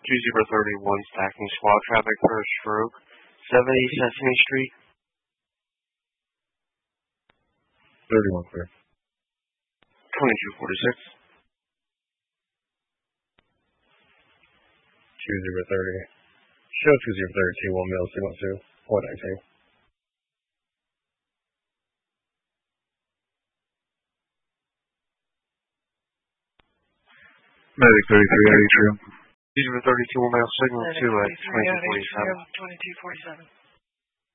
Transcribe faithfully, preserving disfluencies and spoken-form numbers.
two zero three one stacking squad traffic for a stroke. seventy Sesame Street. thirty-one clear. twenty-two forty-six. two zero thirty. Show two zero thirty-two, one mil, signal two. one nineteen. Medic thirty-three eighty-two. two zero thirty-two, one mil, signal two at twenty-two twenty-two forty-seven. twenty-two forty-seven.